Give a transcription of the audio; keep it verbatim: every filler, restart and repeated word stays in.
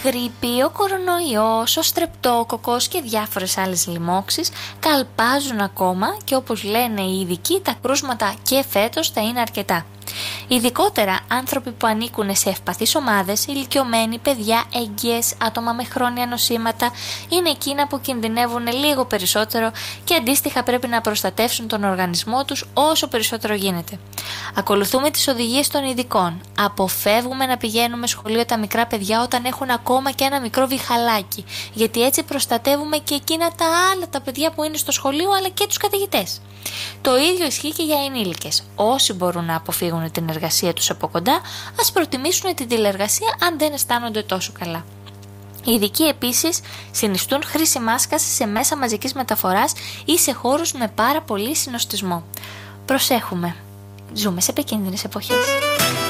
γρίπη, ο κορονοϊός, ο στρεπτόκοκος και διάφορες άλλες λοιμώξεις καλπάζουν ακόμα και όπως λένε οι ειδικοί, τα κρούσματα και φέτος θα είναι αρκετά. Ειδικότερα άνθρωποι που ανήκουν σε ευπαθείς ομάδες, ηλικιωμένοι, παιδιά, έγκυες, άτομα με χρόνια νοσήματα είναι εκείνα που κινδυνεύουν λίγο περισσότερο και αντίστοιχα πρέπει να προστατεύσουν τον οργανισμό τους όσο περισσότερο γίνεται. Ακολουθούμε τις οδηγίες των ειδικών. Αποφεύγουμε να πηγαίνουμε σχολείο τα μικρά παιδιά όταν έχουν ακόμα και ένα μικρό βιχαλάκι, γιατί έτσι προστατεύουμε και εκείνα τα άλλα τα παιδιά που είναι στο σχολείο αλλά και τους καθηγητές. Το ίδιο ισχύει και για ενήλικες. Όσοι μπορούν να αποφύγουν την εργασία τους από κοντά, ας προτιμήσουν την τηλεργασία αν δεν αισθάνονται τόσο καλά. Οι ειδικοί επίσης συνιστούν χρήση μάσκας σε μέσα μαζικής μεταφοράς ή σε χώρους με πάρα πολύ συνοστισμό. Προσέχουμε. Ζούμε σε επικίνδυνες εποχές.